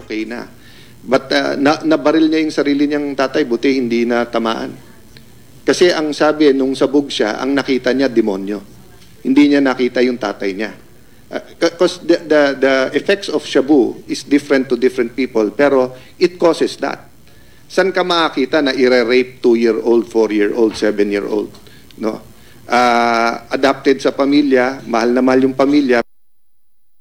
okay na. But nabaril niya yung sarili niyang tatay, buti hindi na tamaan. Kasi ang sabi, nung sabog siya, ang nakita niya, demonyo. Hindi niya nakita yung tatay niya. Because the effects of shabu is different to different people, pero it causes that. San ka makakita na i-rape 2-year-old, 4-year-old, 7-year-old? No? Adapted sa pamilya, mahal na mahal yung pamilya,